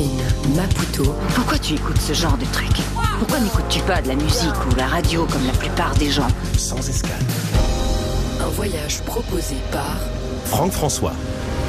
Delphine, Maputo. Pourquoi tu écoutes ce genre de truc? Pourquoi n'écoutes-tu pas de la musique ou la radio comme la plupart des gens? Sans escale. Un voyage proposé par Franck François.